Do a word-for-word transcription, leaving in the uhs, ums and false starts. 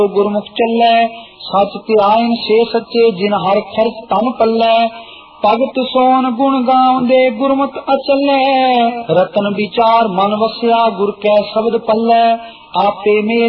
गुरमुख चलै, सच ध्यान से सच्चे जिन हर खर्च तन पल्लै। भगत सोन गुण गावंदे गुरमुख अचलै, रतन विचार मन वस्या गुर कै शब्द पल्लै। आपे मेल